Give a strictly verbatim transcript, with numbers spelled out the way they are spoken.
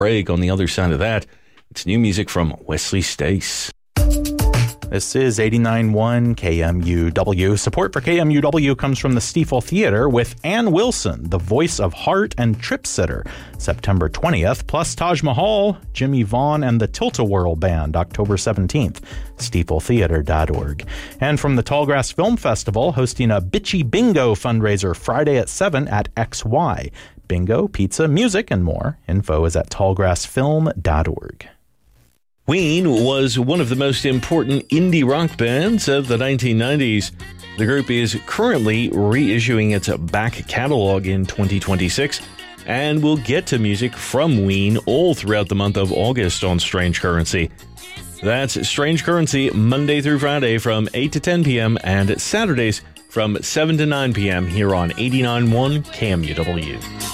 break. On the other side of that, it's new music from Wesley Stace. This is eighty-nine point one K M U W. Support for K M U W comes from the Stiefel Theater with Ann Wilson, the voice of Heart and Trip Sitter, September twentieth, plus Taj Mahal, Jimmy Vaughn, and the Tilt-A-Whirl Band, October seventeenth, stiefel theater dot org. And from the Tallgrass Film Festival, hosting a Bitchy Bingo fundraiser Friday at seven at X Y. Bingo, pizza, music, and more. Info is at tallgrass film dot org. Ween was one of the most important indie rock bands of the nineteen nineties. The group is currently reissuing its back catalog in twenty twenty-six, and we'll get to music from Ween all throughout the month of August on Strange Currency. That's Strange Currency Monday through Friday from eight to ten p.m. and Saturdays from seven to nine p.m. here on eighty-nine point one K M U W.